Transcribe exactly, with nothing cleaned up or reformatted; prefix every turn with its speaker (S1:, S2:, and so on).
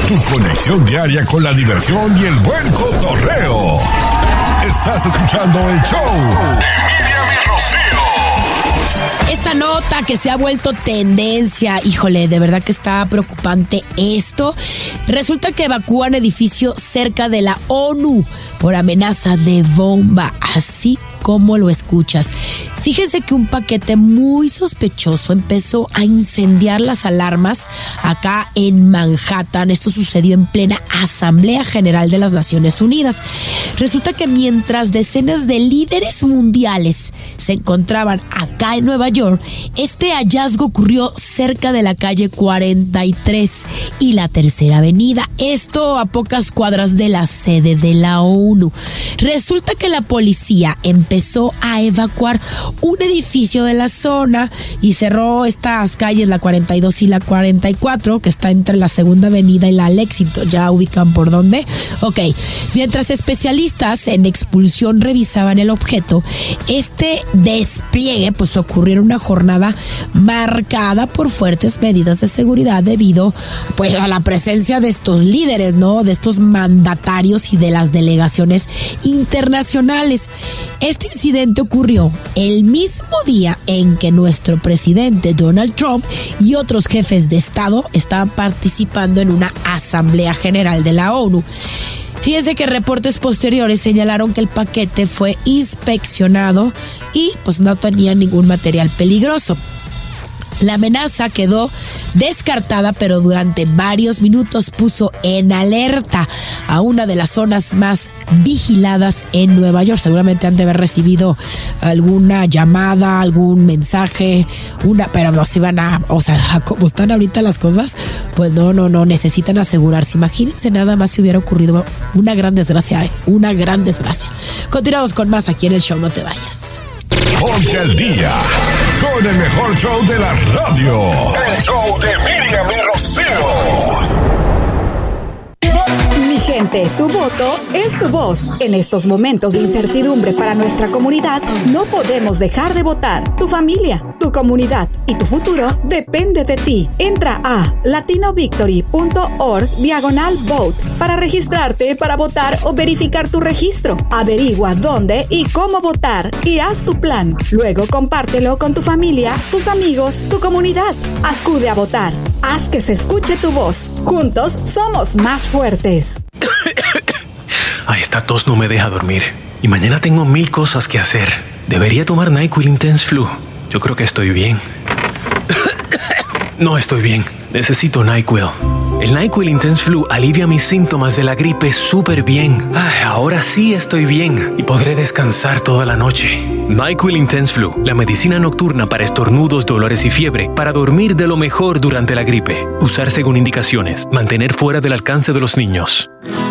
S1: Tu conexión diaria con la diversión y el buen cotorreo. Estás escuchando el show de Miriam y Rocío.
S2: Esta nota que se ha vuelto tendencia, híjole, de verdad que está preocupante esto. Resulta que evacúan edificio cerca de la ONU por amenaza de bomba, así como lo escuchas. Fíjense que un paquete muy sospechoso empezó a incendiar las alarmas acá en Manhattan. Esto sucedió en plena Asamblea General de las Naciones Unidas. Resulta que mientras decenas de líderes mundiales se encontraban acá en Nueva York, este hallazgo ocurrió cerca de la calle cuarenta y tres y la Tercera Avenida. Esto a pocas cuadras de la sede de la ONU. Resulta que la policía empezó a evacuar un edificio de la zona y cerró estas calles, la cuarenta y dos y la cuarenta y cuatro, que está entre la Segunda Avenida y la Lexington. ¿Ya ubican por dónde? Ok. Mientras especialistas en expulsión revisaban el objeto, este despliegue pues ocurrió en una jornada marcada por fuertes medidas de seguridad debido pues a la presencia de estos líderes, ¿no? De estos mandatarios y de las delegaciones internacionales. Este incidente ocurrió el mismo día en que nuestro presidente Donald Trump y otros jefes de Estado estaban participando en una Asamblea General de la ONU. Fíjense que reportes posteriores señalaron que el paquete fue inspeccionado y pues no tenía ningún material peligroso. La amenaza quedó descartada, pero durante varios minutos puso en alerta a una de las zonas más vigiladas en Nueva York. Seguramente han de haber recibido alguna llamada, algún mensaje, una, pero no se iban a, o sea, como están ahorita las cosas, pues no, no, no, necesitan asegurarse. Imagínense nada más si hubiera ocurrido una gran desgracia, ¿eh? Una gran desgracia. Continuamos con más aquí en el show, no te vayas.
S1: Ponte al día con el mejor show de la radio. El show de Miriam y Rocío.
S3: Mi gente, tu voto es tu voz. En estos momentos de incertidumbre para nuestra comunidad, no podemos dejar de votar. Tu familia, tu comunidad y tu futuro depende de ti. Entra a latinovictory.org diagonal vote para registrarte para votar o verificar tu registro. Averigua dónde y cómo votar y haz tu plan. Luego compártelo con tu familia, tus amigos, tu comunidad. Acude a votar. Haz que se escuche tu voz. Juntos somos más fuertes.
S4: Ay, esta tos no me deja dormir. Y mañana tengo mil cosas que hacer. Debería tomar NyQuil Intense Flu. Yo creo que estoy bien. No estoy bien. Necesito NyQuil. El NyQuil Intense Flu alivia mis síntomas de la gripe súper bien. Ay, ahora sí estoy bien y podré descansar toda la noche. NyQuil Intense Flu, la medicina nocturna para estornudos, dolores y fiebre, para dormir de lo mejor durante la gripe. Usar según indicaciones. Mantener fuera del alcance de los niños.